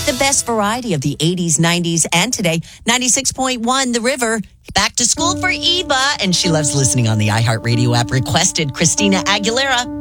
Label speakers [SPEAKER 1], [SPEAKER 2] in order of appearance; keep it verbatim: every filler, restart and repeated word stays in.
[SPEAKER 1] the best variety of the eighties, nineties, and today. ninety-six point one, The River. Back to school for Eva. And she loves listening on the iHeartRadio app. Requested Christina Aguilera.